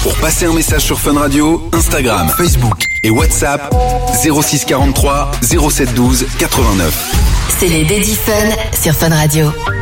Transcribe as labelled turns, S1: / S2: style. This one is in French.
S1: Pour passer un message sur Fun Radio, Instagram, Facebook et WhatsApp 06 43 07 12 89.
S2: C'est les Daddy Fun sur Fun Radio.